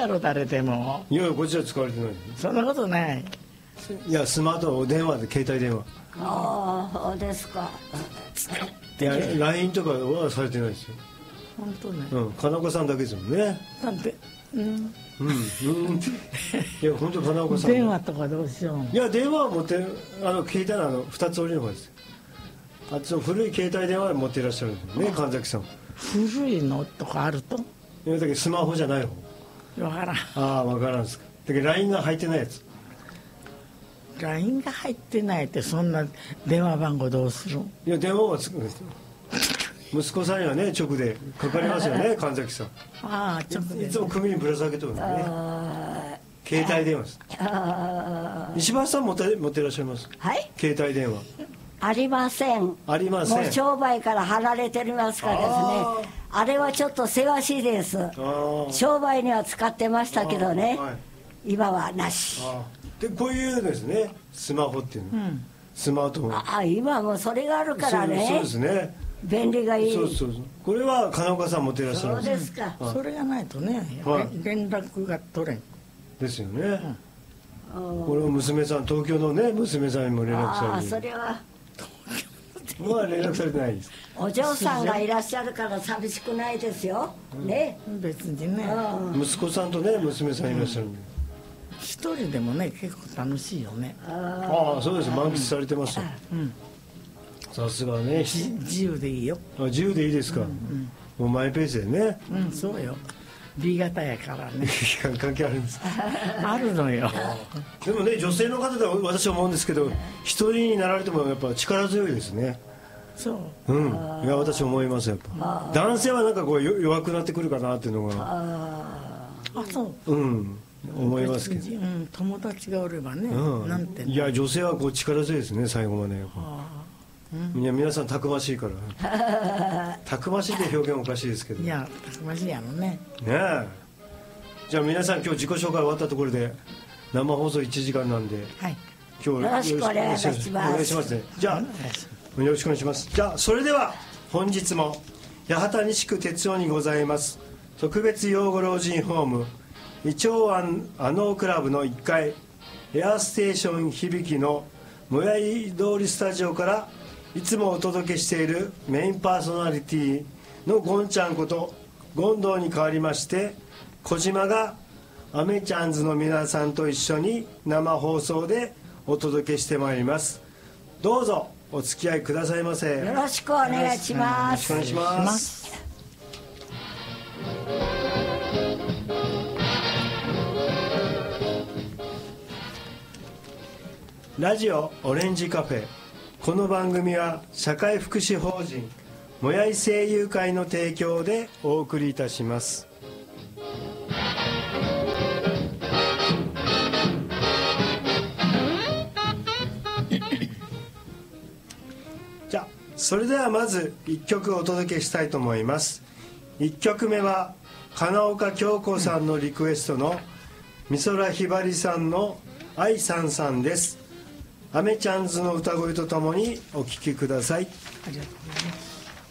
やろ誰でも。 いやこっちは使われてない。 そんなことない。 いやスマート電話で携帯電話。 ああそうですか。 いや LINE とかはされてないですよ。 本当ね。 金岡さんだけですもんね。 なんでいや本当金岡さん。 電話とかどうしよう。 いや電話は持って携帯の2つ折りの方ですよ。あっちの古い携帯電話を持っていらっしゃるんですよね、神崎さん。 古いのとかあると。 いやだけどスマホじゃない方。 わからん。 ああ分からんですか。だけど LINE が入ってないやつ。 LINE が入ってないってそんな電話番号どうする？ いや電話は息子さんにはね直でかかりますよね神崎さん。 ああ直で。 いつも首にぶら下げてるんですね。携帯電話です。石橋さん持ってらっしゃいます？ はい。 携帯電話。 ありません。 ありません。 もう商売から離れてますからですね。あれはちょっとせわしいです。商売には使ってましたけどね。今はなし。 でこういうですねスマホっていうの、スマートフォン。 今もうそれがあるからね。 そうですね。 便利がいい。 そうこれは金岡さん持っていらっしゃるんです。 そうですか。 それがないとね、連絡が取れんですよね。これを娘さん東京のね娘さんにも連絡されて。 それはまあ連絡されてないです。 お嬢さんがいらっしゃるから寂しくないですよね。 別にね。 息子さんとね娘さんいらっしゃるんで。 一人でもね結構楽しいよね。 ああそうです。満喫されてますよ。さすがね。 自由でいいよ。 自由でいいですか。もうマイペースでね。 そうよ。B 型やからね。 関係あるんです。 あるのよ。 でもね女性の方では私は思うんですけど一人になられてもやっぱ力強いですね。 そう。 いや私思いますやっぱ。男性はなんかこう弱くなってくるかなっていうのが。 そう。 思いますけど。 友達がおればね。なんて。 いや女性はこう力強いですね最後まで。いや皆さんたくましいからたくましいって表現おかしいですけど。 いやたくましいやろね。 ねえ。じゃあ皆さん今日自己紹介終わったところで生放送1時間なんで、 今日よろしくお願いします。 お願いしますね。じゃあよろしくお願いします。じゃあそれでは本日も八幡西区鉄夫にございます特別養護老人ホームイチョウアンアノークラブの1階エアステーション響のもやい通りスタジオからいつもお届けしているメインパーソナリティのゴンちゃんことゴンドウに代わりまして小島がアメちゃんズの皆さんと一緒に生放送でお届けしてまいります。どうぞお付き合いくださいませ。 よろしくお願いします。 よろしくお願いします。ラジオオレンジカフェ。この番組は社会福祉法人もやい声優会の提供でお送りいたします。じゃあそれではまず1曲お届けしたいと思います。1曲目は金岡京子さんのリクエストの美空ひばりさんの愛さんさんです。アメちゃんズの歌声とともにお聴きください。 ありがとうございます。